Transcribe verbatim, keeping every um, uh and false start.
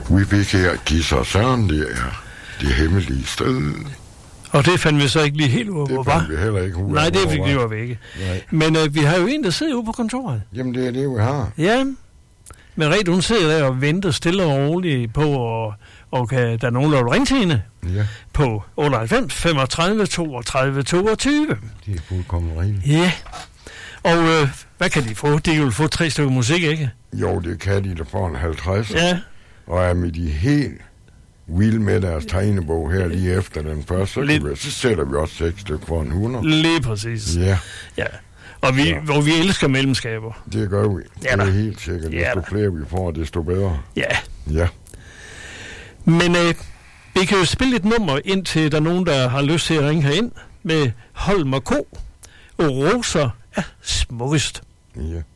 Vi fik her Gisse og Søren, det er det hemmelige sted. Og det fandt vi så ikke lige helt ud af, hvor var. Det fandt vi heller ikke ud af. Nej, det fik vi jo ikke. Men øh, vi har jo en, der sidder ude på kontoret. Jamen, det er det, vi har. Ja, men Ret, hun sidder der og venter stille og roligt på, og, og kan der er nogen, der vil ringe til hende? Ja. På otteoghalvfems femogtredive toogtredive toogtyve. Det er fuldkommen rigtigt. Ja. Og øh, hvad kan de få? De vil få tre stykker musik, ikke? Jo, det kan de, der får en halvtreds. Ja. Og er med de helt vilde med deres tegnebog her lige efter den første, så, vi, så sætter vi også seks stykker for en hundrede. Lige præcis. Ja. Ja. Og vi, ja. hvor vi elsker mellemskaber. Det gør vi. Ja, det er da. helt sikkert. Ja, desto da. flere vi får, desto bedre. Ja. Ja. Men øh, vi kan jo spille et nummer, indtil der er nogen, der har lyst til at ringe herind med Holm og Ko. Og roser er smukkest. Ja.